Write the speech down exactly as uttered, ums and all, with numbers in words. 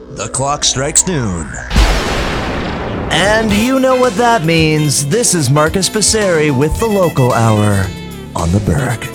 The clock strikes noon. And you know what that means. This is Marcus Passeri with the Local Hour on the Berg.